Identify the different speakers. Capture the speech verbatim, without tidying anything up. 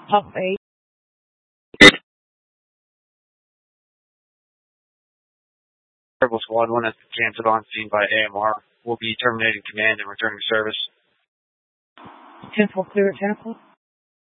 Speaker 1: Pop eight.
Speaker 2: Rebel Squad one has been canceled on scene by A M R. Will be terminating command and returning to service.
Speaker 1: ten four clear at Tampa.